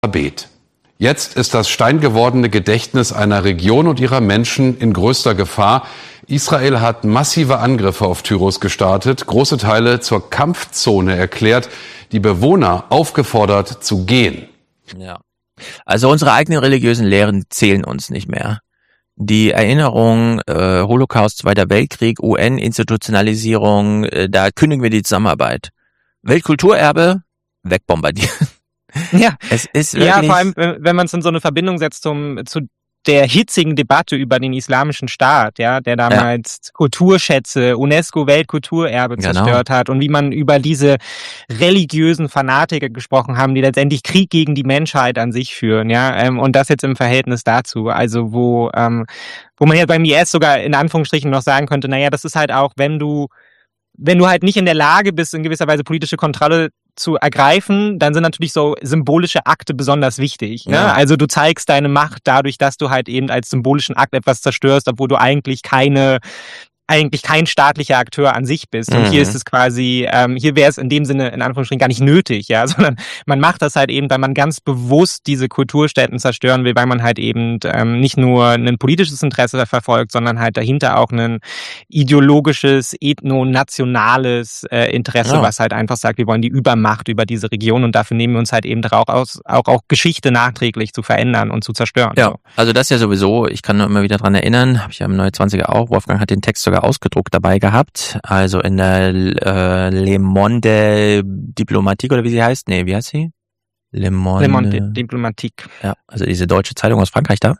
Alphabet. Jetzt ist das steingewordene Gedächtnis einer Region und ihrer Menschen in größter Gefahr. Israel hat massive Angriffe auf Tyros gestartet, große Teile zur Kampfzone erklärt, die Bewohner aufgefordert zu gehen. Ja, also unsere eigenen religiösen Lehren zählen uns nicht mehr. Die Erinnerung, Holocaust, Zweiter Weltkrieg, UN-Institutionalisierung, da kündigen wir die Zusammenarbeit. Weltkulturerbe, wegbombardieren. Ja, es ist wirklich, ja, vor allem, wenn man es in so eine Verbindung setzt zu der hitzigen Debatte über den islamischen Staat, ja, der damals Kulturschätze, UNESCO-Weltkulturerbe zerstört hat und wie man über diese religiösen Fanatiker gesprochen haben, die letztendlich Krieg gegen die Menschheit an sich führen, ja, und das jetzt im Verhältnis dazu, also wo man ja beim IS sogar in Anführungsstrichen noch sagen könnte, naja, das ist halt auch, wenn du halt nicht in der Lage bist, in gewisser Weise politische Kontrolle zu ergreifen, dann sind natürlich so symbolische Akte besonders wichtig. Ne? Ja. Also du zeigst deine Macht dadurch, dass du halt eben als symbolischen Akt etwas zerstörst, obwohl du eigentlich kein staatlicher Akteur an sich bist. Und hier ist es quasi, hier wäre es in dem Sinne in Anführungsstrichen gar nicht nötig, ja, sondern man macht das halt eben, weil man ganz bewusst diese Kulturstätten zerstören will, weil man halt eben nicht nur ein politisches Interesse verfolgt, sondern halt dahinter auch ein ideologisches, ethno-nationales Interesse, was halt einfach sagt, wir wollen die Übermacht über diese Region und dafür nehmen wir uns halt eben auch Geschichte nachträglich zu verändern und zu zerstören. Ja, so. Also das ja sowieso, ich kann nur immer wieder dran erinnern, habe ich ja im Neue 20er auch, Wolfgang hat den Text sogar ausgedruckt dabei gehabt, also in der Le Monde Diplomatique oder wie sie heißt, wie heißt sie? Le Monde Diplomatique. Ja, also diese deutsche Zeitung aus Frankreich da,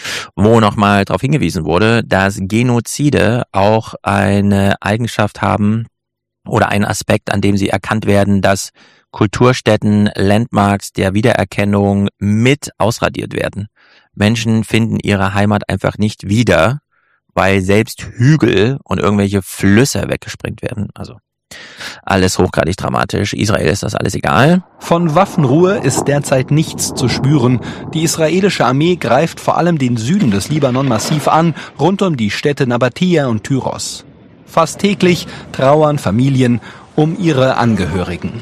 wo nochmal darauf hingewiesen wurde, dass Genozide auch eine Eigenschaft haben oder einen Aspekt, an dem sie erkannt werden, dass Kulturstätten, Landmarks der Wiedererkennung mit ausradiert werden. Menschen finden ihre Heimat einfach nicht wieder, weil selbst Hügel und irgendwelche Flüsse weggesprengt werden. Also alles hochgradig dramatisch. Israel ist das alles egal. Von Waffenruhe ist derzeit nichts zu spüren. Die israelische Armee greift vor allem den Süden des Libanon massiv an, rund um die Städte Nabatea und Tyros. Fast täglich trauern Familien um ihre Angehörigen.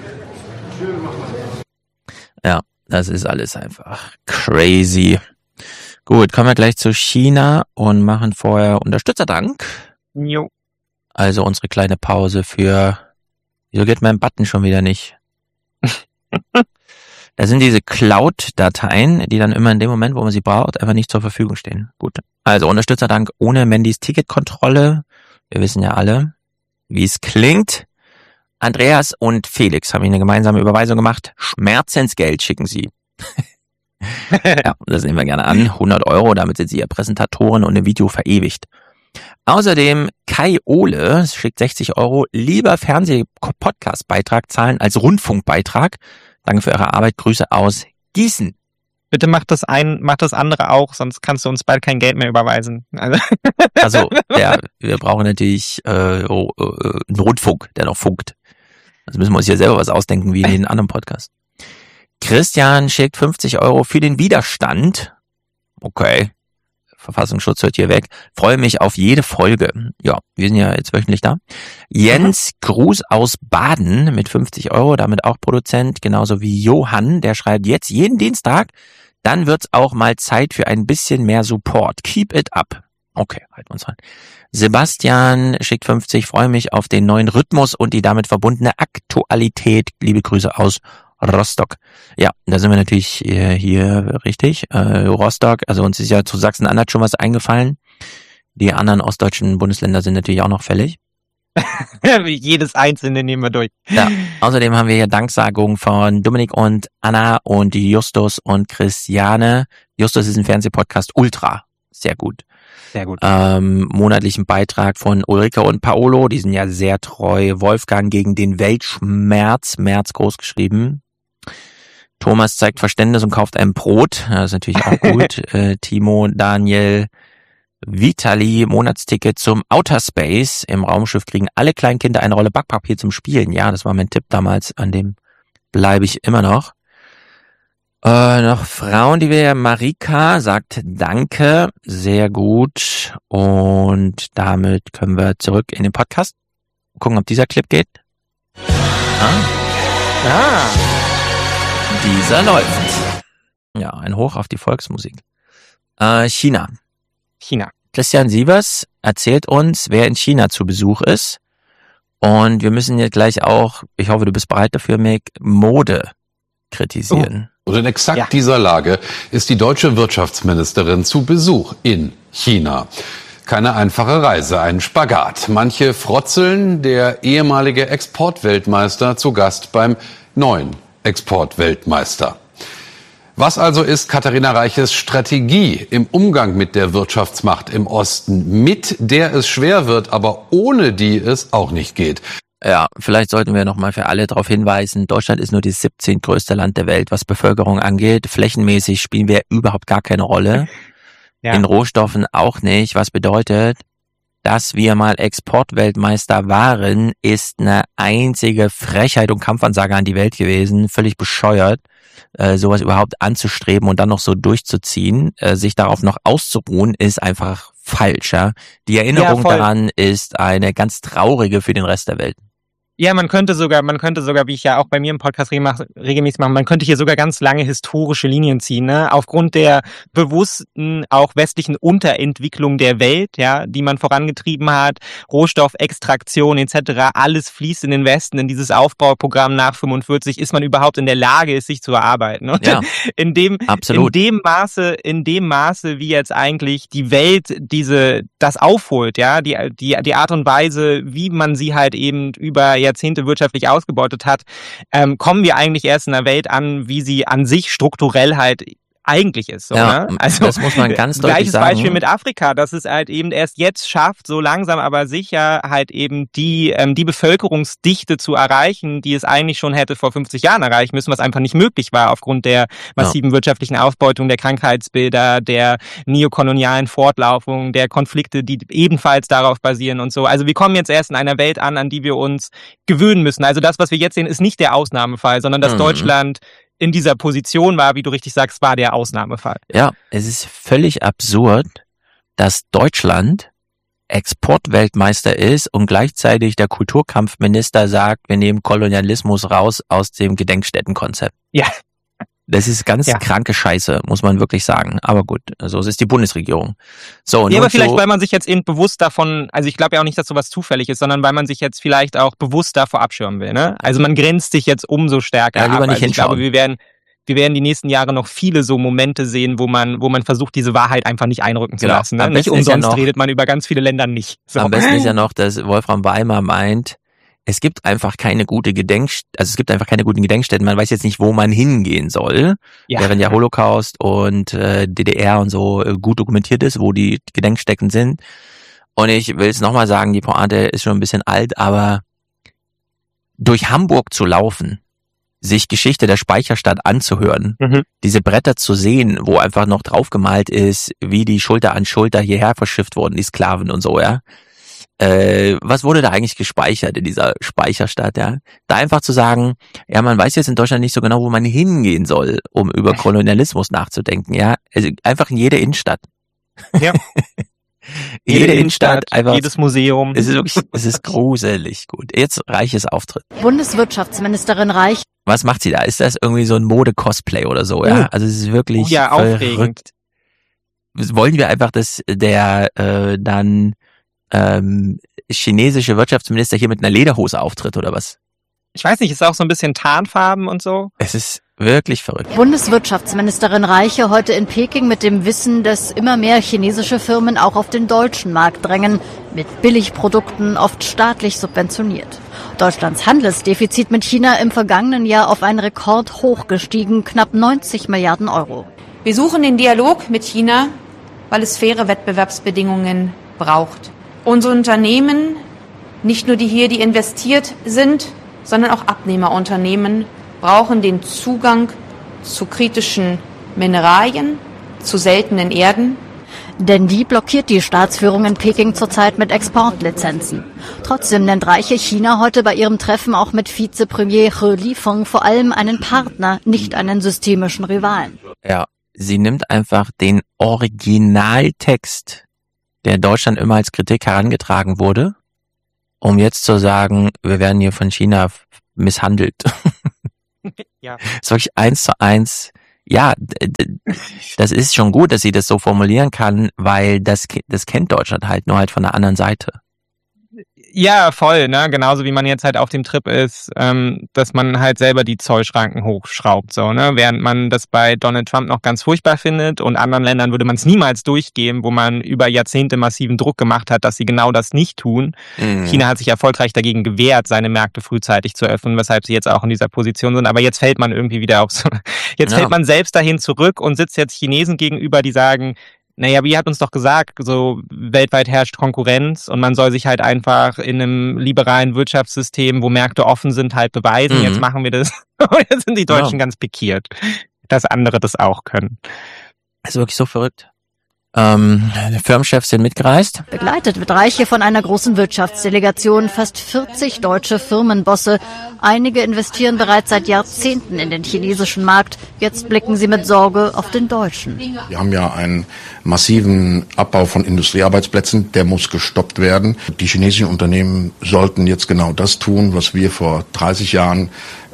Ja, das ist alles einfach crazy. Gut, kommen wir gleich zu China und machen vorher Unterstützerdank. Jo. Also unsere kleine Pause für, wieso geht mein Button schon wieder nicht? Das sind diese Cloud-Dateien, die dann immer in dem Moment, wo man sie braucht, einfach nicht zur Verfügung stehen. Gut, also Unterstützerdank ohne Mandys Ticketkontrolle. Wir wissen ja alle, wie es klingt. Andreas und Felix haben eine gemeinsame Überweisung gemacht. Schmerzensgeld schicken sie. Ja, das nehmen wir gerne an. 100 €, damit sind sie ja Präsentatoren und im Video verewigt. Außerdem Kai Ole schickt 60 €, lieber Fernseh-Podcast-Beitrag zahlen als Rundfunkbeitrag. Danke für eure Arbeit. Grüße aus Gießen. Bitte mach das andere auch, sonst kannst du uns bald kein Geld mehr überweisen. Also ja, wir brauchen natürlich einen Rundfunk, der noch funkt. Also müssen wir uns hier selber was ausdenken, wie in jedem anderen Podcast. Christian schickt 50 € für den Widerstand. Okay. Verfassungsschutz hört hier weg. Freue mich auf jede Folge. Ja, wir sind ja jetzt wöchentlich da. Jens Gruß aus Baden mit 50 €, damit auch Produzent, genauso wie Johann, der schreibt jetzt jeden Dienstag, dann wird's auch mal Zeit für ein bisschen mehr Support. Keep it up. Okay, halten wir uns ran. Sebastian schickt 50, freue mich auf den neuen Rhythmus und die damit verbundene Aktualität. Liebe Grüße aus Rostock. Ja, da sind wir natürlich hier richtig. Rostock, also uns ist ja zu Sachsen-Anhalt schon was eingefallen. Die anderen ostdeutschen Bundesländer sind natürlich auch noch fällig. Jedes einzelne nehmen wir durch. Ja, außerdem haben wir hier Danksagungen von Dominik und Anna und Justus und Christiane. Justus ist ein Fernsehpodcast Ultra. Sehr gut. Sehr gut. Monatlichen Beitrag von Ulrike und Paolo, die sind ja sehr treu. Wolfgang gegen den Weltschmerz, März groß geschrieben. Thomas zeigt Verständnis und kauft ein Brot, das ist natürlich auch gut. Timo, Daniel, Vitali, Monatsticket zum Outer Space. Im Raumschiff kriegen alle Kleinkinder eine Rolle Backpapier zum Spielen. Ja, das war mein Tipp damals, an dem bleibe ich immer noch. Noch Frauen, die wir, Marika sagt Danke, sehr gut. Und damit können wir zurück in den Podcast. Gucken, ob dieser Clip geht. Dieser läuft. Ja, ein Hoch auf die Volksmusik. China. China. Christian Sievers erzählt uns, wer in China zu Besuch ist. Und wir müssen jetzt gleich auch, ich hoffe, du bist bereit dafür, Mick, Mode kritisieren. Und in exakt dieser Lage ist die deutsche Wirtschaftsministerin zu Besuch in China. Keine einfache Reise, ein Spagat. Manche frotzeln, der ehemalige Exportweltmeister zu Gast beim neuen Exportweltmeister. Was also ist Katharina Reiches Strategie im Umgang mit der Wirtschaftsmacht im Osten, mit der es schwer wird, aber ohne die es auch nicht geht? Ja, vielleicht sollten wir nochmal für alle darauf hinweisen, Deutschland ist nur das 17. größte Land der Welt, was Bevölkerung angeht. Flächenmäßig spielen wir überhaupt gar keine Rolle. Ja. In Rohstoffen auch nicht, was bedeutet, dass wir mal Exportweltmeister waren, ist eine einzige Frechheit und Kampfansage an die Welt gewesen. Völlig bescheuert, sowas überhaupt anzustreben und dann noch so durchzuziehen. Sich darauf noch auszuruhen, ist einfach falsch. Ja? Die Erinnerung daran ist eine ganz traurige für den Rest der Welt. Ja, man könnte sogar, wie ich ja auch bei mir im Podcast regelmäßig mache, man könnte hier sogar ganz lange historische Linien ziehen, ne? Aufgrund der bewussten, auch westlichen Unterentwicklung der Welt, ja, die man vorangetrieben hat, Rohstoffextraktion etc., alles fließt in den Westen, in dieses Aufbauprogramm nach 45, ist man überhaupt in der Lage, es sich zu erarbeiten. Und ja, in dem Maße, wie jetzt eigentlich die Welt das aufholt, ja, die Art und Weise, wie man sie halt eben über Jahrzehnte wirtschaftlich ausgebeutet hat, kommen wir eigentlich erst in einer Welt an, wie sie an sich strukturell halt eigentlich ist. So, ja, ne? Also das muss man ganz deutlich sagen. Gleiches Beispiel mit Afrika, dass es halt eben erst jetzt schafft, so langsam aber sicher halt eben die Bevölkerungsdichte zu erreichen, die es eigentlich schon hätte vor 50 Jahren erreichen müssen, was einfach nicht möglich war aufgrund der massiven wirtschaftlichen Ausbeutung, der Krankheitsbilder, der neokolonialen Fortlaufung, der Konflikte, die ebenfalls darauf basieren und so. Also wir kommen jetzt erst in einer Welt an die wir uns gewöhnen müssen. Also das, was wir jetzt sehen, ist nicht der Ausnahmefall, sondern dass Deutschland in dieser Position war, wie du richtig sagst, war der Ausnahmefall. Ja, es ist völlig absurd, dass Deutschland Exportweltmeister ist und gleichzeitig der Kulturkampfminister sagt, wir nehmen Kolonialismus raus aus dem Gedenkstättenkonzept. Ja. Das ist ganz kranke Scheiße, muss man wirklich sagen. Aber gut, also es ist die Bundesregierung. So, ja, aber vielleicht, weil man sich jetzt eben bewusst davon, also ich glaube ja auch nicht, dass sowas zufällig ist, sondern weil man sich jetzt vielleicht auch bewusst davor abschirmen will, ne? Also man grenzt sich jetzt umso stärker ab. Lieber nicht hinschauen. Ich glaube, wir werden die nächsten Jahre noch viele so Momente sehen, wo man versucht, diese Wahrheit einfach nicht einrücken zu lassen. Ne? Nicht umsonst redet man über ganz viele Länder nicht. So. Am besten ist ja noch, dass Wolfram Weimar meint, es gibt einfach keine guten Gedenkstätten. Man weiß jetzt nicht, wo man hingehen soll, während ja Holocaust und DDR und so gut dokumentiert ist, wo die Gedenkstätten sind. Und ich will es nochmal sagen, die Pointe ist schon ein bisschen alt, aber durch Hamburg zu laufen, sich Geschichte der Speicherstadt anzuhören, diese Bretter zu sehen, wo einfach noch draufgemalt ist, wie die Schulter an Schulter hierher verschifft wurden, die Sklaven und so, ja. Was wurde da eigentlich gespeichert in dieser Speicherstadt, ja? Da einfach zu sagen, ja, man weiß jetzt in Deutschland nicht so genau, wo man hingehen soll, um über Kolonialismus nachzudenken, ja? Also einfach in jede Innenstadt. Ja. jede Innenstadt, einfach. Jedes Museum. Es ist gruselig gut. Jetzt Reiches Auftritt. Bundeswirtschaftsministerin Reich. Was macht sie da? Ist das irgendwie so ein Mode-Cosplay oder so, ja? Also es ist wirklich aufregend. Wollen wir einfach, dass der dann chinesische Wirtschaftsminister hier mit einer Lederhose auftritt oder was? Ich weiß nicht, ist auch so ein bisschen Tarnfarben und so? Es ist wirklich verrückt. Bundeswirtschaftsministerin Reiche heute in Peking mit dem Wissen, dass immer mehr chinesische Firmen auch auf den deutschen Markt drängen, mit Billigprodukten oft staatlich subventioniert. Deutschlands Handelsdefizit mit China im vergangenen Jahr auf einen Rekord hoch gestiegen, knapp 90 Milliarden Euro. Wir suchen den Dialog mit China, weil es faire Wettbewerbsbedingungen braucht. Unsere Unternehmen, nicht nur die investiert sind, sondern auch Abnehmerunternehmen, brauchen den Zugang zu kritischen Mineralien, zu seltenen Erden. Denn die blockiert die Staatsführung in Peking zurzeit mit Exportlizenzen. Trotzdem nennt Reiche China heute bei ihrem Treffen auch mit Vizepremier He Lifeng vor allem einen Partner, nicht einen systemischen Rivalen. Ja, sie nimmt einfach den Originaltext, der in Deutschland immer als Kritik herangetragen wurde, um jetzt zu sagen, wir werden hier von China misshandelt. Ja. Das ist wirklich 1:1 Ja, das ist schon gut, dass sie das so formulieren kann, weil das kennt Deutschland halt, nur halt von der anderen Seite. Ja, voll, ne? Genauso wie man jetzt halt auf dem Trip ist, dass man halt selber die Zollschranken hochschraubt, so, ne? Während man das bei Donald Trump noch ganz furchtbar findet und anderen Ländern würde man es niemals durchgeben, wo man über Jahrzehnte massiven Druck gemacht hat, dass sie genau das nicht tun. China hat sich erfolgreich dagegen gewehrt, seine Märkte frühzeitig zu öffnen, weshalb sie jetzt auch in dieser Position sind. Aber jetzt fällt man irgendwie wieder auf so, fällt man selbst dahin zurück und sitzt jetzt Chinesen gegenüber, die sagen, naja, aber ihr habt uns doch gesagt, so weltweit herrscht Konkurrenz und man soll sich halt einfach in einem liberalen Wirtschaftssystem, wo Märkte offen sind, halt beweisen. Jetzt machen wir das. Und jetzt sind die Deutschen ganz pikiert, dass andere das auch können. Das ist wirklich so verrückt. Firmenchefs sind mitgereist. Begleitet wird Reiche von einer großen Wirtschaftsdelegation, fast 40 deutsche Firmenbosse. Einige investieren bereits seit Jahrzehnten in den chinesischen Markt. Jetzt blicken sie mit Sorge auf den deutschen. Wir haben ja einen massiven Abbau von Industriearbeitsplätzen, der muss gestoppt werden. Die chinesischen Unternehmen sollten jetzt genau das tun, was wir vor 30 Jahren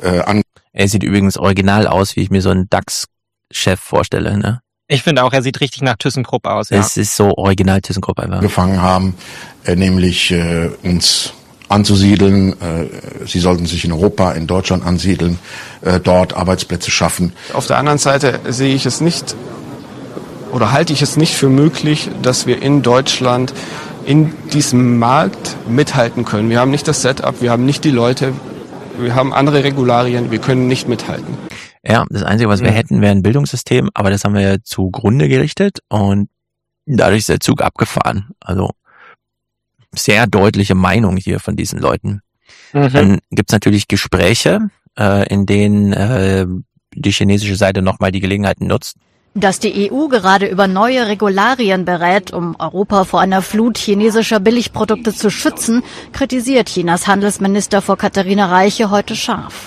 Er sieht übrigens original aus, wie ich mir so einen DAX-Chef vorstelle, ne? Ich finde auch, er sieht richtig nach ThyssenKrupp aus. Ja. Es ist so original ThyssenKrupp einfach. Gefangen haben, nämlich uns anzusiedeln. Sie sollten sich in Europa, in Deutschland ansiedeln, dort Arbeitsplätze schaffen. Auf der anderen Seite sehe ich es nicht oder halte ich es nicht für möglich, dass wir in Deutschland in diesem Markt mithalten können. Wir haben nicht das Setup, wir haben nicht die Leute, wir haben andere Regularien, wir können nicht mithalten. Ja, das Einzige, was wir hätten, wäre ein Bildungssystem, aber das haben wir ja zugrunde gerichtet und dadurch ist der Zug abgefahren. Also sehr deutliche Meinung hier von diesen Leuten. Dann gibt's natürlich Gespräche, in denen die chinesische Seite nochmal die Gelegenheit nutzt. Dass die EU gerade über neue Regularien berät, um Europa vor einer Flut chinesischer Billigprodukte zu schützen, kritisiert Chinas Handelsminister vor Katharina Reiche heute scharf.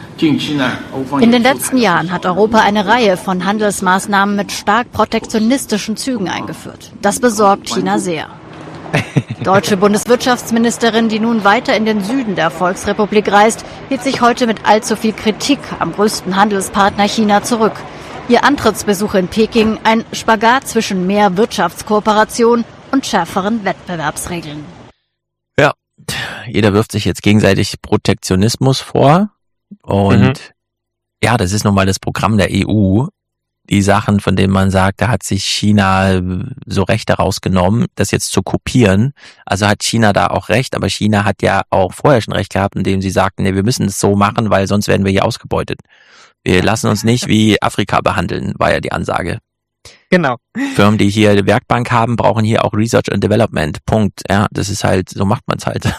In den letzten Jahren hat Europa eine Reihe von Handelsmaßnahmen mit stark protektionistischen Zügen eingeführt. Das besorgt China sehr. Deutsche Bundeswirtschaftsministerin, die nun weiter in den Süden der Volksrepublik reist, hielt sich heute mit allzu viel Kritik am größten Handelspartner China zurück. Ihr Antrittsbesuch in Peking ein Spagat zwischen mehr Wirtschaftskooperation und schärferen Wettbewerbsregeln. Ja, jeder wirft sich jetzt gegenseitig Protektionismus vor. Und ja, das ist nun mal das Programm der EU. Die Sachen, von denen man sagt, da hat sich China so Rechte rausgenommen, das jetzt zu kopieren. Also hat China da auch recht, aber China hat ja auch vorher schon recht gehabt, indem sie sagten, nee, wir müssen es so machen, weil sonst werden wir hier ausgebeutet. Wir lassen uns nicht wie Afrika behandeln, war ja die Ansage. Genau. Firmen, die hier eine Werkbank haben, brauchen hier auch Research and Development. Punkt. Ja, das ist halt, so macht man es halt.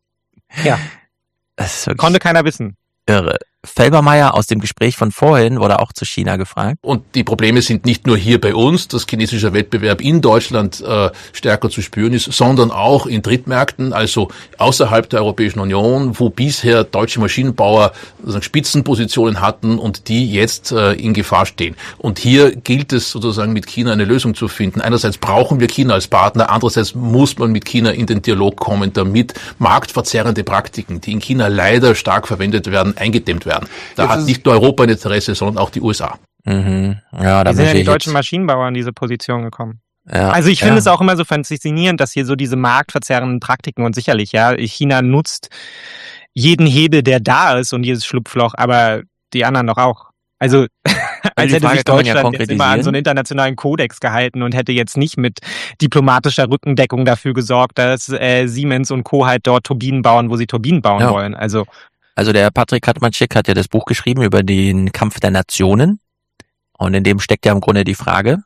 Ja. Das ist Konnte keiner wissen. Irre. Felbermeier aus dem Gespräch von vorhin wurde auch zu China gefragt. Und die Probleme sind nicht nur hier bei uns, dass chinesischer Wettbewerb in Deutschland stärker zu spüren ist, sondern auch in Drittmärkten, also außerhalb der Europäischen Union, wo bisher deutsche Maschinenbauer Spitzenpositionen hatten und die jetzt in Gefahr stehen. Und hier gilt es sozusagen mit China eine Lösung zu finden. Einerseits brauchen wir China als Partner, andererseits muss man mit China in den Dialog kommen, damit marktverzerrende Praktiken, die in China leider stark verwendet werden, eingedämmt werden. Da hat nicht nur Europa ein Interesse, sondern auch die USA. Ja, da sind ja die deutschen Maschinenbauer in diese Position gekommen. Ja, also ich finde es auch immer so faszinierend, dass hier so diese marktverzerrenden Praktiken und sicherlich, ja, China nutzt jeden Hebel, der da ist und jedes Schlupfloch, aber die anderen doch auch. Also als hätte sich Deutschland jetzt immer an so einen internationalen Kodex gehalten und hätte jetzt nicht mit diplomatischer Rückendeckung dafür gesorgt, dass Siemens und Co. halt dort Turbinen bauen, wo sie Turbinen bauen wollen. Also der Patrick Katmanschik hat ja das Buch geschrieben über den Kampf der Nationen und in dem steckt ja im Grunde die Frage,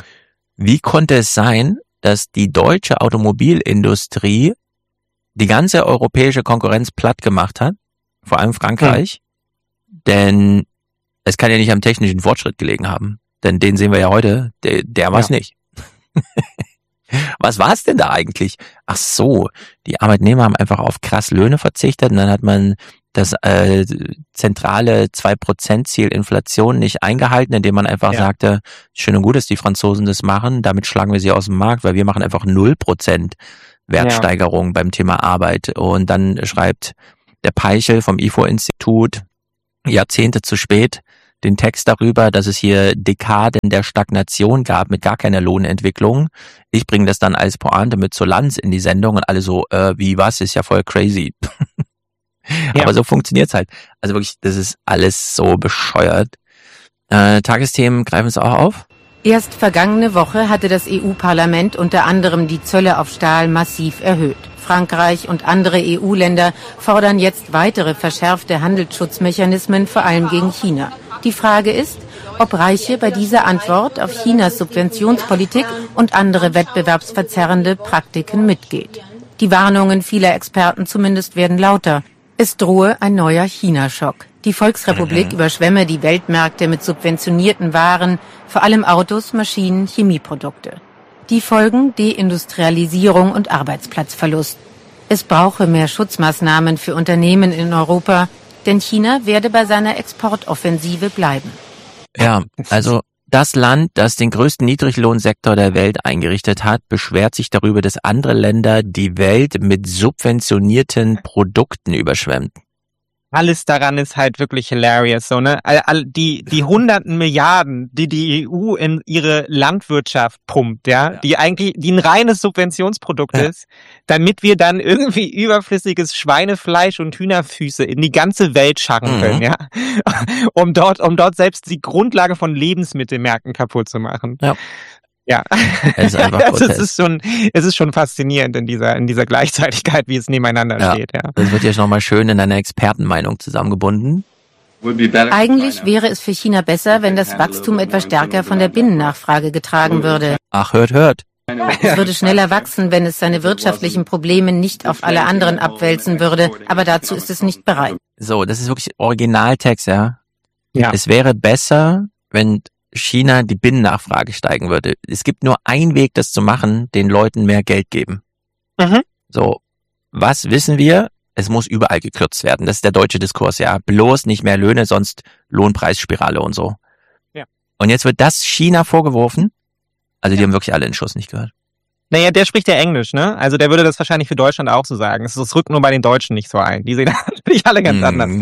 wie konnte es sein, dass die deutsche Automobilindustrie die ganze europäische Konkurrenz platt gemacht hat, vor allem Frankreich, denn es kann ja nicht am technischen Fortschritt gelegen haben, denn den sehen wir ja heute, der war es nicht. Was war es denn da eigentlich? Ach so, die Arbeitnehmer haben einfach auf krass Löhne verzichtet und dann hat man das zentrale 2%-Ziel Inflation nicht eingehalten, indem man einfach sagte, schön und gut, dass die Franzosen das machen, damit schlagen wir sie aus dem Markt, weil wir machen einfach 0% Wertsteigerung beim Thema Arbeit. Und dann schreibt der Peichel vom IFO-Institut, Jahrzehnte zu spät, den Text darüber, dass es hier Dekaden der Stagnation gab mit gar keiner Lohnentwicklung. Ich bringe das dann als Pointe mit Solanz in die Sendung und alle so, wie was, ist ja voll crazy. Ja. Aber so funktioniert's halt. Also wirklich, das ist alles so bescheuert. Tagesthemen greifen es auch auf? Erst vergangene Woche hatte das EU-Parlament unter anderem die Zölle auf Stahl massiv erhöht. Frankreich und andere EU-Länder fordern jetzt weitere verschärfte Handelsschutzmechanismen, vor allem gegen China. Die Frage ist, ob Reiche bei dieser Antwort auf Chinas Subventionspolitik und andere wettbewerbsverzerrende Praktiken mitgeht. Die Warnungen vieler Experten zumindest werden lauter. Es drohe ein neuer China-Schock. Die Volksrepublik überschwemme die Weltmärkte mit subventionierten Waren, vor allem Autos, Maschinen, Chemieprodukte. Die Folgen: Deindustrialisierung und Arbeitsplatzverlust. Es brauche mehr Schutzmaßnahmen für Unternehmen in Europa, denn China werde bei seiner Exportoffensive bleiben. Ja, also das Land, das den größten Niedriglohnsektor der Welt eingerichtet hat, beschwert sich darüber, dass andere Länder die Welt mit subventionierten Produkten überschwemmen. Alles daran ist halt wirklich hilarious, so, ne? Die hunderten Milliarden, die EU in ihre Landwirtschaft pumpt, die ein reines Subventionsprodukt ist, damit wir dann irgendwie überflüssiges Schweinefleisch und Hühnerfüße in die ganze Welt scharren können, ja? Um dort selbst die Grundlage von Lebensmittelmärkten kaputt zu machen. Ja. Ja, es ist schon faszinierend in dieser Gleichzeitigkeit, wie es nebeneinander steht. Ja. Das wird jetzt nochmal schön in einer Expertenmeinung zusammengebunden. Eigentlich wäre es für China besser, wenn das Wachstum etwas stärker von der Binnennachfrage getragen würde. Ach, hört. Es würde schneller wachsen, wenn es seine wirtschaftlichen Probleme nicht auf alle anderen abwälzen würde, aber dazu ist es nicht bereit. So, das ist wirklich Originaltext, ja. Es wäre besser, wenn China die Binnennachfrage steigen würde. Es gibt nur einen Weg, das zu machen, den Leuten mehr Geld geben. So, was wissen wir? Es muss überall gekürzt werden. Das ist der deutsche Diskurs, ja. Bloß nicht mehr Löhne, sonst Lohnpreisspirale und so. Ja. Und jetzt wird das China vorgeworfen. Also die haben wirklich alle den Schuss nicht gehört. Naja, der spricht ja Englisch, ne? Also der würde das wahrscheinlich für Deutschland auch so sagen. Es rückt nur bei den Deutschen nicht so ein. Die sehen natürlich alle ganz anders.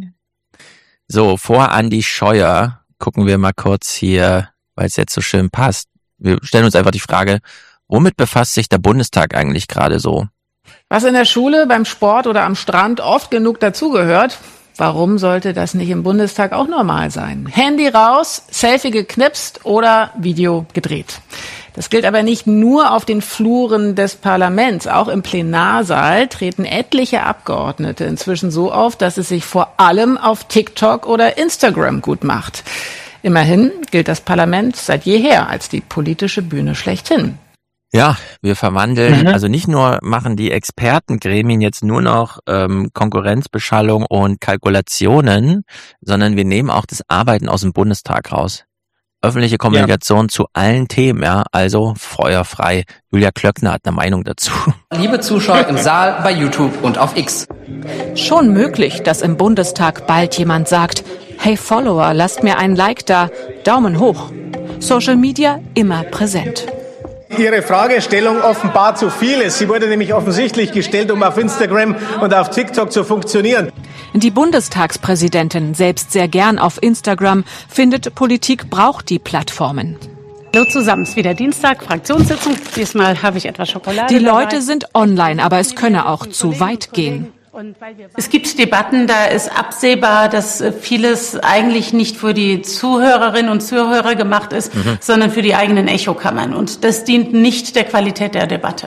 So, vor Andi Scheuer gucken wir mal kurz hier, weil es jetzt so schön passt. Wir stellen uns einfach die Frage, womit befasst sich der Bundestag eigentlich gerade so? Was in der Schule, beim Sport oder am Strand oft genug dazugehört, warum sollte das nicht im Bundestag auch normal sein? Handy raus, Selfie geknipst oder Video gedreht. Das gilt aber nicht nur auf den Fluren des Parlaments. Auch im Plenarsaal treten etliche Abgeordnete inzwischen so auf, dass es sich vor allem auf TikTok oder Instagram gut macht. Immerhin gilt das Parlament seit jeher als die politische Bühne schlechthin. Ja, wir verwandeln, also nicht nur machen die Expertengremien jetzt nur noch Konkurrenzbeschallung und Kalkulationen, sondern wir nehmen auch das Arbeiten aus dem Bundestag raus. Öffentliche Kommunikation zu allen Themen, ja, also feuerfrei. Julia Klöckner hat eine Meinung dazu. Liebe Zuschauer im Saal, bei YouTube und auf X. Schon möglich, dass im Bundestag bald jemand sagt, hey Follower, lasst mir ein Like da, Daumen hoch. Social Media immer präsent. Ihre Fragestellung offenbart zu vieles. Sie wurde nämlich offensichtlich gestellt, um auf Instagram und auf TikTok zu funktionieren. Die Bundestagspräsidentin, selbst sehr gern auf Instagram, findet, Politik braucht die Plattformen. Hallo zusammen, es ist wieder Dienstag, Fraktionssitzung. Diesmal habe ich etwas Schokolade Die Leute sind online, aber es könne auch zu weit gehen. Es gibt Debatten, da ist absehbar, dass vieles eigentlich nicht für die Zuhörerinnen und Zuhörer gemacht ist, sondern für die eigenen Echokammern. Und das dient nicht der Qualität der Debatte.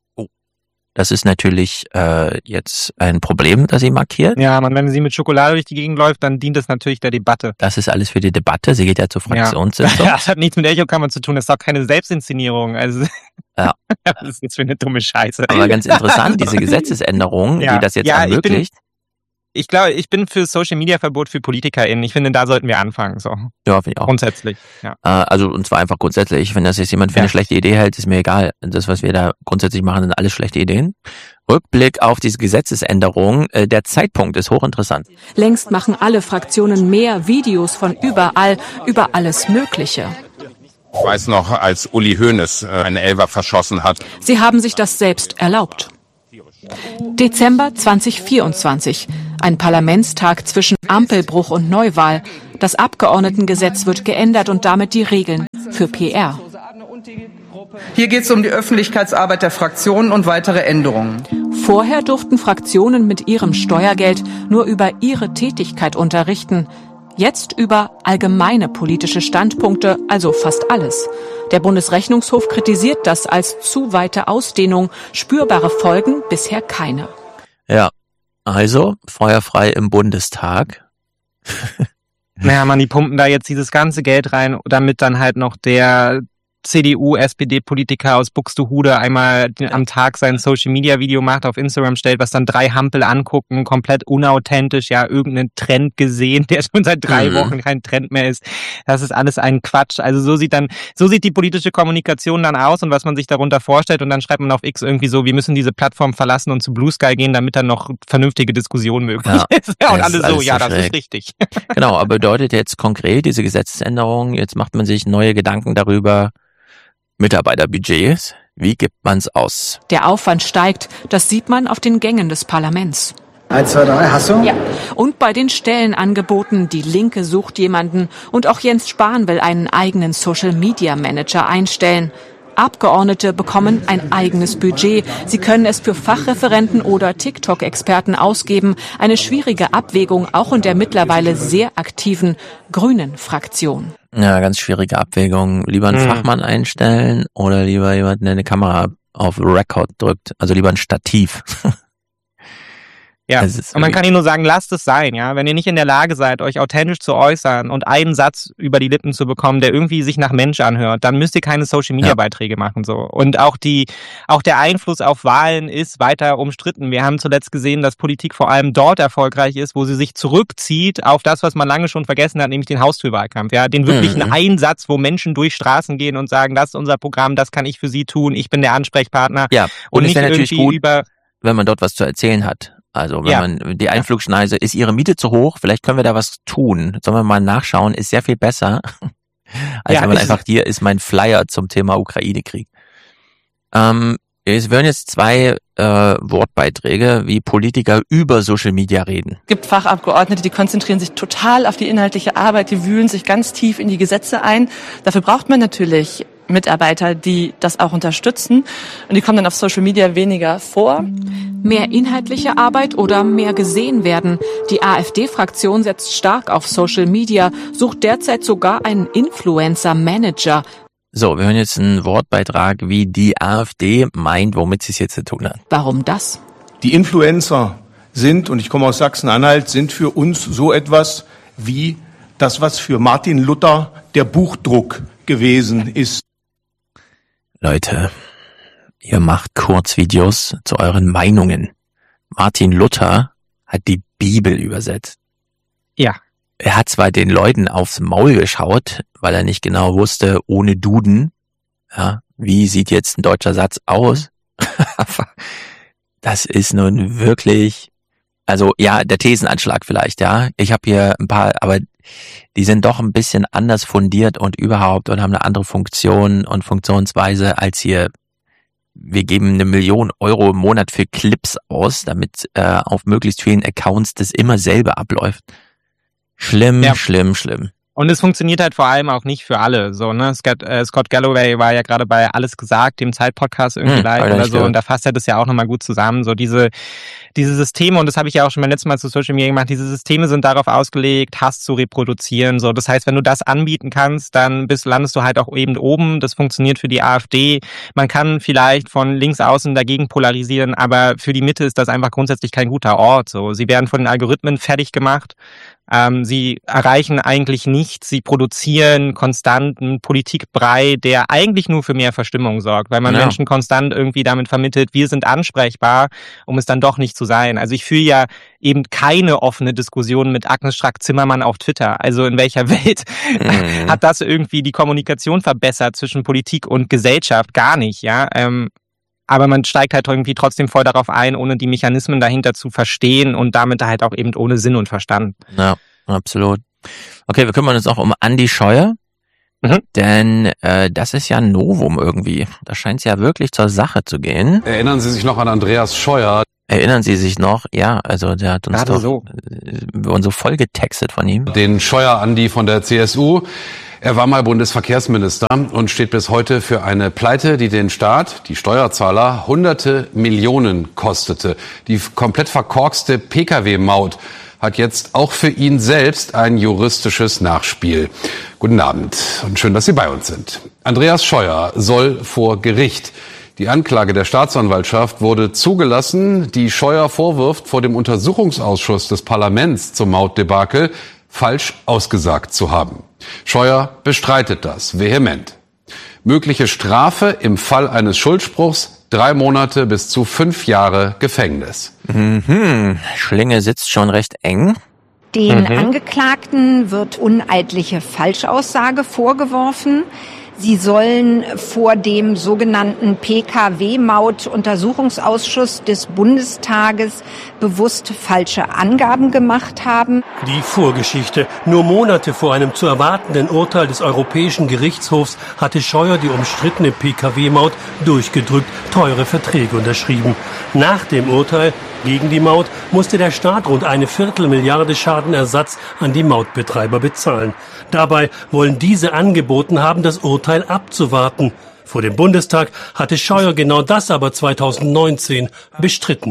Das ist natürlich jetzt ein Problem, das sie markiert. Ja, wenn sie mit Schokolade durch die Gegend läuft, dann dient es natürlich der Debatte. Das ist alles für die Debatte. Sie geht ja zur Fraktionssitzung. Ja, das hat nichts mit Echokammer zu tun. Das ist auch keine Selbstinszenierung. Also, das ist jetzt für eine dumme Scheiße. Aber ganz interessant, diese Gesetzesänderung, die das jetzt ermöglicht. Ich glaube, ich bin für Social-Media-Verbot für PolitikerInnen. Ich finde, da sollten wir anfangen. So. Ja, finde ich auch. Grundsätzlich. Ja. Also, und zwar einfach grundsätzlich. Wenn das jetzt jemand für eine schlechte Idee hält, ist mir egal. Das, was wir da grundsätzlich machen, sind alles schlechte Ideen. Rückblick auf diese Gesetzesänderung. Der Zeitpunkt ist hochinteressant. Längst machen alle Fraktionen mehr Videos von überall, über alles Mögliche. Ich weiß noch, als Uli Hoeneß eine Elfer verschossen hat. Sie haben sich das selbst erlaubt. Dezember 2024. Ein Parlamentstag zwischen Ampelbruch und Neuwahl. Das Abgeordnetengesetz wird geändert und damit die Regeln für PR. Hier geht es um die Öffentlichkeitsarbeit der Fraktionen und weitere Änderungen. Vorher durften Fraktionen mit ihrem Steuergeld nur über ihre Tätigkeit unterrichten. Jetzt über allgemeine politische Standpunkte, also fast alles. Der Bundesrechnungshof kritisiert das als zu weite Ausdehnung. Spürbare Folgen bisher keine. Ja, also feuerfrei im Bundestag. Naja, man, die pumpen da jetzt dieses ganze Geld rein, damit dann halt noch der CDU-SPD-Politiker aus Buxtehude einmal am Tag sein Social-Media-Video macht, auf Instagram stellt, was dann 3 Hampel angucken, komplett unauthentisch, ja, irgendeinen Trend gesehen, der schon seit 3 Wochen kein Trend mehr ist. Das ist alles ein Quatsch. Also so sieht die politische Kommunikation dann aus und was man sich darunter vorstellt und dann schreibt man auf X irgendwie so, wir müssen diese Plattform verlassen und zu Blue Sky gehen, damit dann noch vernünftige Diskussion möglich ist. Ja, und alle so, ja, das ist richtig. Genau, aber bedeutet jetzt konkret diese Gesetzesänderung, jetzt macht man sich neue Gedanken darüber, Mitarbeiterbudgets, wie gibt man's aus? Der Aufwand steigt, das sieht man auf den Gängen des Parlaments. 1, 2, 3, hast du? Ja. Und bei den Stellenangeboten, die Linke sucht jemanden und auch Jens Spahn will einen eigenen Social-Media-Manager einstellen. Abgeordnete bekommen ein eigenes Budget. Sie können es für Fachreferenten oder TikTok-Experten ausgeben. Eine schwierige Abwägung auch in der mittlerweile sehr aktiven Grünen-Fraktion. Ja, ganz schwierige Abwägung. Lieber einen Fachmann einstellen oder lieber jemanden, der eine Kamera auf Record drückt. Also lieber ein Stativ. Ja, und man kann Ihnen nur sagen, lasst es sein, ja. Wenn ihr nicht in der Lage seid, euch authentisch zu äußern und einen Satz über die Lippen zu bekommen, der irgendwie sich nach Mensch anhört, dann müsst ihr keine Social-Media-Beiträge machen, so. Und auch der Einfluss auf Wahlen ist weiter umstritten. Wir haben zuletzt gesehen, dass Politik vor allem dort erfolgreich ist, wo sie sich zurückzieht auf das, was man lange schon vergessen hat, nämlich den Haustürwahlkampf, ja. Den wirklichen Einsatz, wo Menschen durch Straßen gehen und sagen, das ist unser Programm, das kann ich für Sie tun, ich bin der Ansprechpartner. Ja, und nicht natürlich irgendwie gut, wenn man dort was zu erzählen hat. Also wenn man die Einflugschneise, ist Ihre Miete zu hoch? Vielleicht können wir da was tun. Sollen wir mal nachschauen? Ist sehr viel besser, als wenn man einfach, hier ist mein Flyer zum Thema Ukraine-Krieg. Es werden jetzt 2 Wortbeiträge, wie Politiker über Social Media reden. Es gibt Fachabgeordnete, die konzentrieren sich total auf die inhaltliche Arbeit, die wühlen sich ganz tief in die Gesetze ein. Dafür braucht man natürlich Mitarbeiter, die das auch unterstützen. Und die kommen dann auf Social Media weniger vor. Mehr inhaltliche Arbeit oder mehr gesehen werden. Die AfD-Fraktion setzt stark auf Social Media, sucht derzeit sogar einen Influencer-Manager. So, wir hören jetzt einen Wortbeitrag, wie die AfD meint, womit sie es jetzt zu tun hat. Warum das? Die Influencer sind, und ich komme aus Sachsen-Anhalt, sind für uns so etwas wie das, was für Martin Luther der Buchdruck gewesen ist. Leute, ihr macht Kurzvideos zu euren Meinungen. Martin Luther hat die Bibel übersetzt. Ja. Er hat zwar den Leuten aufs Maul geschaut, weil er nicht genau wusste, ohne Duden, ja, wie sieht jetzt ein deutscher Satz aus? Das ist nun wirklich, also ja, der Thesenanschlag vielleicht, ja. Ich habe hier ein paar, aber die sind doch ein bisschen anders fundiert und überhaupt und haben eine andere Funktion und Funktionsweise als hier. Wir geben 1 Million Euro im Monat für Clips aus, damit auf möglichst vielen Accounts das immer selber abläuft. Schlimm. Und es funktioniert halt vor allem auch nicht für alle. So, ne? Scott Galloway war ja gerade bei Alles gesagt, dem Zeit-Podcast irgendwie live oder so. Und da fasst er das ja auch nochmal gut zusammen. So diese Systeme, und das habe ich ja auch schon beim letzten Mal zu Social Media gemacht, diese Systeme sind darauf ausgelegt, Hass zu reproduzieren. So, das heißt, wenn du das anbieten kannst, dann landest du halt auch eben oben. Das funktioniert für die AfD. Man kann vielleicht von links außen dagegen polarisieren, aber für die Mitte ist das einfach grundsätzlich kein guter Ort. So, sie werden von den Algorithmen fertig gemacht. Sie erreichen eigentlich nichts, sie produzieren konstanten Politikbrei, der eigentlich nur für mehr Verstimmung sorgt, weil man Menschen konstant irgendwie damit vermittelt, wir sind ansprechbar, um es dann doch nicht zu sein. Also ich fühle ja eben keine offene Diskussion mit Agnes Strack-Zimmermann auf Twitter. Also in welcher Welt hat das irgendwie die Kommunikation verbessert zwischen Politik und Gesellschaft? Gar nicht, ja. Aber man steigt halt irgendwie trotzdem voll darauf ein, ohne die Mechanismen dahinter zu verstehen und damit halt auch eben ohne Sinn und Verstand. Ja, absolut. Okay, wir kümmern uns auch um Andi Scheuer, denn das ist ja ein Novum irgendwie. Da scheint es ja wirklich zur Sache zu gehen. Erinnern Sie sich noch an Andreas Scheuer? Erinnern Sie sich noch? Ja, also der hat uns wir wurden so voll getextet von ihm. Den Scheuer-Andi von der CSU. Er war mal Bundesverkehrsminister und steht bis heute für eine Pleite, die den Staat, die Steuerzahler, hunderte Millionen kostete. Die komplett verkorkste Pkw-Maut hat jetzt auch für ihn selbst ein juristisches Nachspiel. Guten Abend und schön, dass Sie bei uns sind. Andreas Scheuer soll vor Gericht. Die Anklage der Staatsanwaltschaft wurde zugelassen, die Scheuer vorwirft, vor dem Untersuchungsausschuss des Parlaments zum Mautdebakel falsch ausgesagt zu haben. Scheuer bestreitet das vehement. Mögliche Strafe im Fall eines Schuldspruchs 3 Monate bis zu 5 Jahre Gefängnis. Schlinge sitzt schon recht eng. Den Angeklagten wird uneidliche Falschaussage vorgeworfen. Sie sollen vor dem sogenannten PKW-Maut-Untersuchungsausschuss des Bundestages bewusst falsche Angaben gemacht haben. Die Vorgeschichte. Nur Monate vor einem zu erwartenden Urteil des Europäischen Gerichtshofs hatte Scheuer die umstrittene PKW-Maut durchgedrückt, teure Verträge unterschrieben. Nach dem Urteil gegen die Maut musste der Staat rund 1/4 Milliarde Schadenersatz an die Mautbetreiber bezahlen. Dabei wollen diese angeboten haben, das Urteil abzuwarten. Vor dem Bundestag hatte Scheuer genau das aber 2019 bestritten.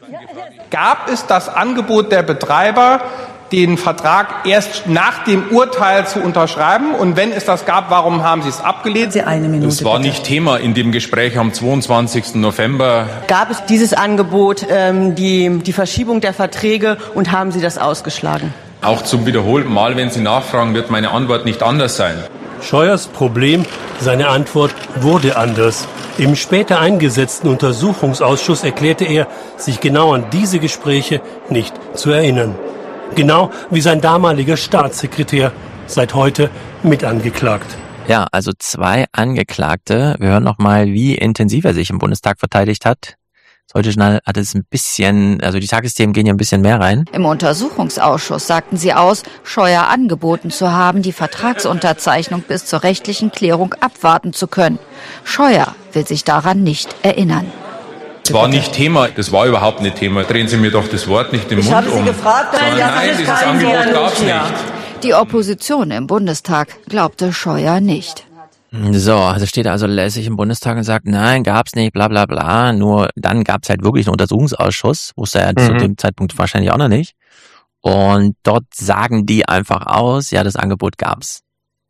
Gab es das Angebot der Betreiber, den Vertrag erst nach dem Urteil zu unterschreiben? Und wenn es das gab, warum haben Sie es abgelehnt? Es war nicht Thema in dem Gespräch am 22. November. Gab es dieses Angebot, die Verschiebung der Verträge, und haben Sie das ausgeschlagen? Auch zum wiederholten Mal, wenn Sie nachfragen, wird meine Antwort nicht anders sein. Scheuers Problem, seine Antwort wurde anders. Im später eingesetzten Untersuchungsausschuss erklärte er, sich genau an diese Gespräche nicht zu erinnern. Genau wie sein damaliger Staatssekretär, seit heute mitangeklagt. Ja, also 2 Angeklagte. Wir hören nochmal, wie intensiv er sich im Bundestag verteidigt hat. Heute Journal hat es ein bisschen, also die Tagesthemen gehen ja ein bisschen mehr rein. Im Untersuchungsausschuss sagten sie aus, Scheuer angeboten zu haben, die Vertragsunterzeichnung bis zur rechtlichen Klärung abwarten zu können. Scheuer will sich daran nicht erinnern. Das war nicht Thema, das war überhaupt nicht Thema. Drehen Sie mir doch das Wort nicht im Mund um. Ich habe Sie gefragt, nein, dieses Angebot gab es nicht. Die Opposition im Bundestag glaubte Scheuer nicht. So, also steht er also lässig im Bundestag und sagt, nein, gab's nicht, bla bla bla. Nur dann gab's halt wirklich einen Untersuchungsausschuss, wusste er zu dem Zeitpunkt wahrscheinlich auch noch nicht. Und dort sagen die einfach aus, ja, das Angebot gab's.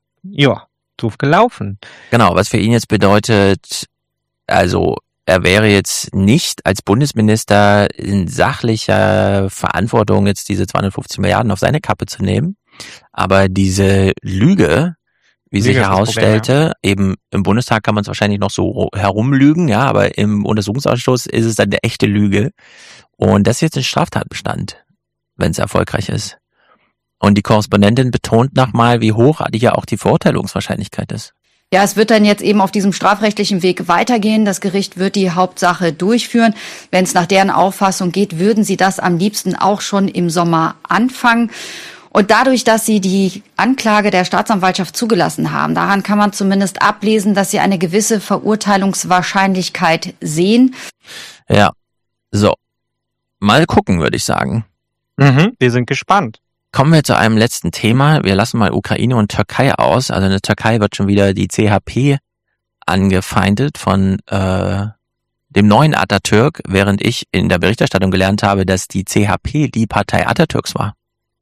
Ja, doof gelaufen. Genau, was für ihn jetzt bedeutet, also er wäre jetzt nicht als Bundesminister in sachlicher Verantwortung, jetzt diese 250 Milliarden auf seine Kappe zu nehmen. Aber diese Lüge, wie sich herausstellte, eben im Bundestag kann man es wahrscheinlich noch so herumlügen, ja, aber im Untersuchungsausschuss ist es dann eine echte Lüge. Und das ist jetzt ein Straftatbestand, wenn es erfolgreich ist. Und die Korrespondentin betont nochmal, wie hoch hier auch die Verurteilungswahrscheinlichkeit ist. Ja, es wird dann jetzt eben auf diesem strafrechtlichen Weg weitergehen. Das Gericht wird die Hauptsache durchführen. Wenn es nach deren Auffassung geht, würden sie das am liebsten auch schon im Sommer anfangen. Und dadurch, dass sie die Anklage der Staatsanwaltschaft zugelassen haben, daran kann man zumindest ablesen, dass sie eine gewisse Verurteilungswahrscheinlichkeit sehen. Ja, so. Mal gucken, würde ich sagen. Wir sind gespannt. Kommen wir zu einem letzten Thema. Wir lassen mal Ukraine und Türkei aus. Also in der Türkei wird schon wieder die CHP angefeindet von dem neuen Atatürk, während ich in der Berichterstattung gelernt habe, dass die CHP die Partei Atatürks war.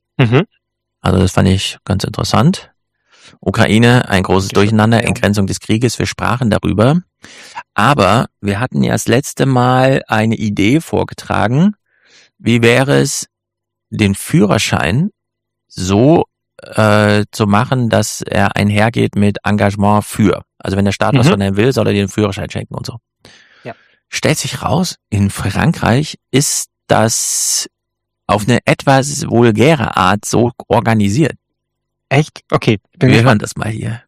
Also das fand ich ganz interessant. Ukraine, ein großes Durcheinander, Entgrenzung des Krieges, wir sprachen darüber. Aber wir hatten ja das letzte Mal eine Idee vorgetragen. Wie wäre es, den Führerschein so zu machen, dass er einhergeht mit Engagement für. Also wenn der Staat was von einem will, soll er dir den Führerschein schenken und so. Ja. Stellt sich raus, in Frankreich ist das auf eine etwas vulgäre Art so organisiert. Echt? Okay. Wir hören das mal hier.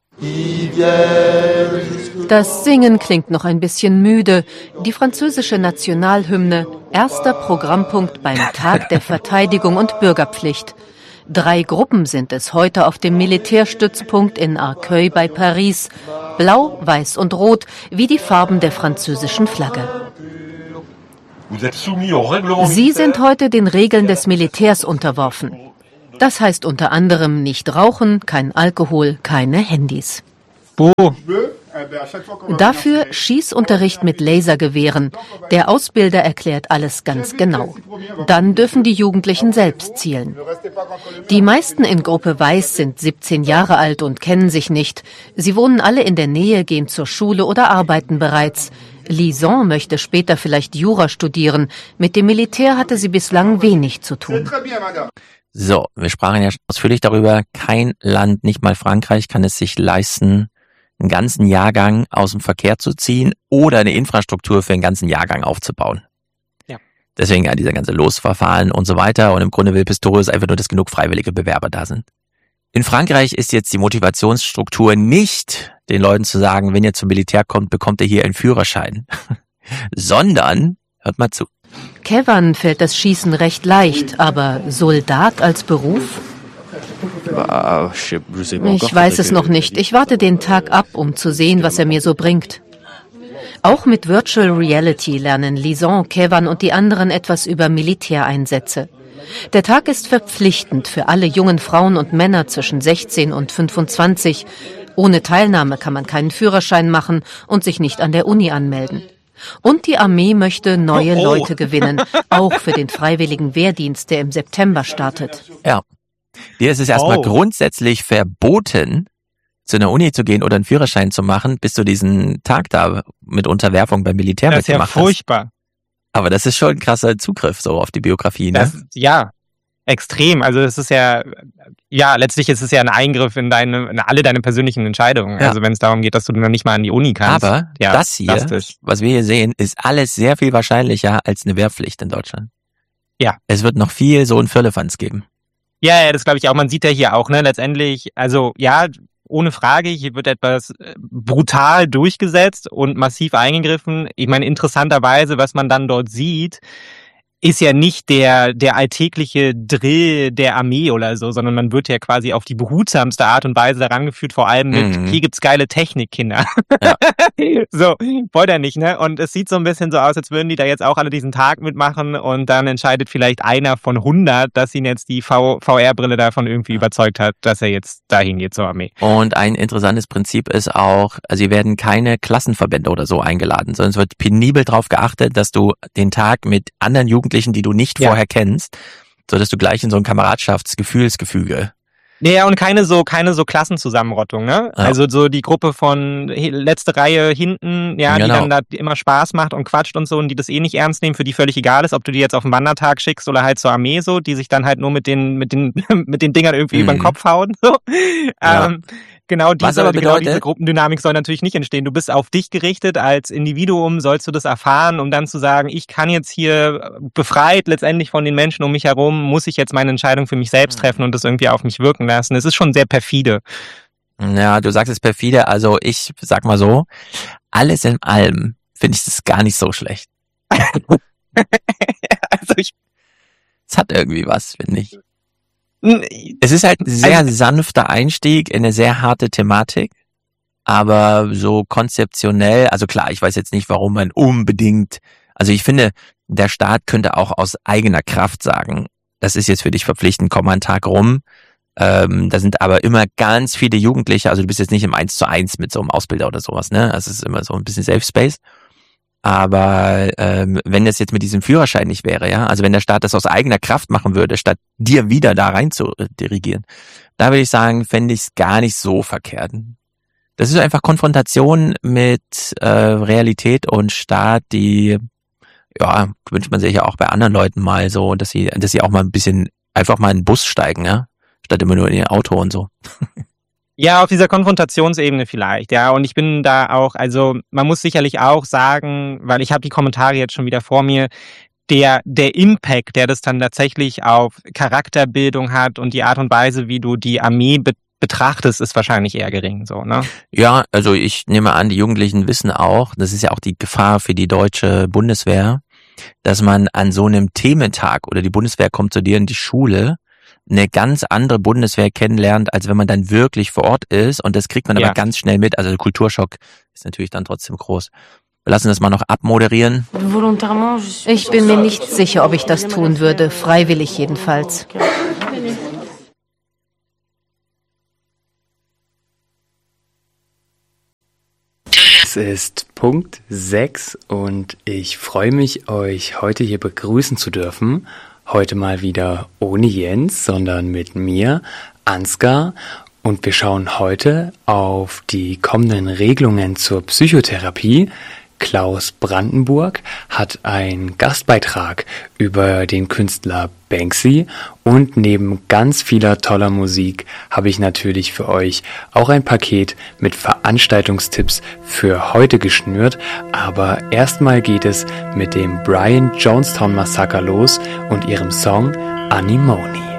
Das Singen klingt noch ein bisschen müde. Die französische Nationalhymne, erster Programmpunkt beim Tag der Verteidigung und Bürgerpflicht. 3 Gruppen sind es heute auf dem Militärstützpunkt in Arcueil bei Paris. Blau, Weiß und Rot, wie die Farben der französischen Flagge. Sie sind heute den Regeln des Militärs unterworfen. Das heißt unter anderem nicht rauchen, kein Alkohol, keine Handys. Dafür Schießunterricht mit Lasergewehren. Der Ausbilder erklärt alles ganz genau. Dann dürfen die Jugendlichen selbst zielen. Die meisten in Gruppe Weiß sind 17 Jahre alt und kennen sich nicht. Sie wohnen alle in der Nähe, gehen zur Schule oder arbeiten bereits. Lison möchte später vielleicht Jura studieren. Mit dem Militär hatte sie bislang wenig zu tun. So, wir sprachen ja ausführlich darüber, kein Land, nicht mal Frankreich, kann es sich leisten, einen ganzen Jahrgang aus dem Verkehr zu ziehen oder eine Infrastruktur für einen ganzen Jahrgang aufzubauen. Ja. Deswegen ja dieser ganze Losverfahren und so weiter. Und im Grunde will Pistorius einfach nur, dass genug freiwillige Bewerber da sind. In Frankreich ist jetzt die Motivationsstruktur nicht, den Leuten zu sagen, wenn ihr zum Militär kommt, bekommt ihr hier einen Führerschein, sondern, hört mal zu. Kevan fällt das Schießen recht leicht, aber Soldat als Beruf? Ich weiß es noch nicht. Ich warte den Tag ab, um zu sehen, was er mir so bringt. Auch mit Virtual Reality lernen Lison, Kevan und die anderen etwas über Militäreinsätze. Der Tag ist verpflichtend für alle jungen Frauen und Männer zwischen 16 und 25. Ohne Teilnahme kann man keinen Führerschein machen und sich nicht an der Uni anmelden. Und die Armee möchte neue Leute gewinnen, auch für den freiwilligen Wehrdienst, der im September startet. Ja. Dir ist es erstmal grundsätzlich verboten, zu einer Uni zu gehen oder einen Führerschein zu machen, bis du diesen Tag da mit Unterwerfung beim Militär mitgemacht hast. Das ist ja furchtbar. Aber das ist schon ein krasser Zugriff so auf die Biografie, ne? Ja, extrem. Also es ist ja, letztlich ist es ja ein Eingriff in alle deine persönlichen Entscheidungen. Ja. Also wenn es darum geht, dass du dann nicht mal an die Uni kannst. Aber das hier, was wir hier sehen, ist alles sehr viel wahrscheinlicher als eine Wehrpflicht in Deutschland. Ja. Es wird noch viel so ein Firlefanz geben. Ja, das glaube ich auch. Man sieht ja hier auch, ne, letztendlich, also ja, ohne Frage, hier wird etwas brutal durchgesetzt und massiv eingegriffen. Ich meine, interessanterweise, was man dann dort sieht, ist ja nicht der alltägliche Drill der Armee oder so, sondern man wird ja quasi auf die behutsamste Art und Weise daran geführt, vor allem mit, hier gibt's geile Technik, Kinder. Ja. So, wollt ihr nicht, ne? Und es sieht so ein bisschen so aus, als würden die da jetzt auch alle diesen Tag mitmachen und dann entscheidet vielleicht einer von 100, dass ihn jetzt die VR-Brille davon irgendwie überzeugt hat, dass er jetzt dahin geht zur Armee. Und ein interessantes Prinzip ist auch, also hier werden keine Klassenverbände oder so eingeladen, sondern es wird penibel darauf geachtet, dass du den Tag mit anderen Jugendlichen, die du nicht vorher kennst, so dass du gleich in so ein Kameradschaftsgefühlsgefüge. Ja, und keine so Klassenzusammenrottung, ne? Ja. Also so die Gruppe von letzte Reihe hinten, ja, genau, die dann da immer Spaß macht und quatscht und so und die das eh nicht ernst nehmen, für die völlig egal ist, ob du die jetzt auf den Wandertag schickst oder halt zur Armee so, die sich dann halt nur mit den Dingern irgendwie über den Kopf hauen, so. Ja. Genau diese Gruppendynamik soll natürlich nicht entstehen. Du bist auf dich gerichtet, als Individuum sollst du das erfahren, um dann zu sagen, ich kann jetzt hier befreit letztendlich von den Menschen um mich herum, muss ich jetzt meine Entscheidung für mich selbst treffen und das irgendwie auf mich wirken lassen. Es ist schon sehr perfide. Ja, du sagst es perfide, also ich sag mal so, alles in allem finde ich das gar nicht so schlecht. Es hat irgendwie was, finde ich. Es ist halt ein sehr sanfter Einstieg in eine sehr harte Thematik, aber so konzeptionell, also klar, ich weiß jetzt nicht, warum man unbedingt, also ich finde, der Staat könnte auch aus eigener Kraft sagen, das ist jetzt für dich verpflichtend, komm mal einen Tag rum, da sind aber immer ganz viele Jugendliche, also du bist jetzt nicht im 1:1 mit so einem Ausbilder oder sowas, ne, das ist immer so ein bisschen Safe Space. Aber wenn das jetzt mit diesem Führerschein nicht wäre, ja, also wenn der Staat das aus eigener Kraft machen würde, statt dir wieder da rein zu dirigieren, da würde ich sagen, fände ich es gar nicht so verkehrt. Das ist einfach Konfrontation mit Realität und Staat, die, ja, wünscht man sich ja auch bei anderen Leuten mal so, dass sie auch mal ein bisschen, einfach mal in den Bus steigen, ja, statt immer nur in ihr Auto und so. Ja, auf dieser Konfrontationsebene vielleicht, ja. Und ich bin da auch, also man muss sicherlich auch sagen, weil ich habe die Kommentare jetzt schon wieder vor mir, der Impact, der das dann tatsächlich auf Charakterbildung hat und die Art und Weise, wie du die Armee betrachtest, ist wahrscheinlich eher gering, so, ne? Ja, also ich nehme an, die Jugendlichen wissen auch, das ist ja auch die Gefahr für die deutsche Bundeswehr, dass man an so einem Thementag oder die Bundeswehr kommt zu dir in die Schule, eine ganz andere Bundeswehr kennenlernt, als wenn man dann wirklich vor Ort ist. Und das kriegt man aber ganz schnell mit. Also der Kulturschock ist natürlich dann trotzdem groß. Wir lassen das mal noch abmoderieren. Ich bin mir nicht sicher, ob ich das tun würde, freiwillig jedenfalls. Es ist Punkt 6 und ich freue mich, euch heute hier begrüßen zu dürfen. Heute mal wieder ohne Jens, sondern mit mir, Ansgar. Und wir schauen heute auf die kommenden Regelungen zur Psychotherapie. Klaus Brandenburg hat einen Gastbeitrag über den Künstler Banksy und neben ganz vieler toller Musik habe ich natürlich für euch auch ein Paket mit Veranstaltungstipps für heute geschnürt, aber erstmal geht es mit dem Brian Jonestown Massacre los und ihrem Song Anemone.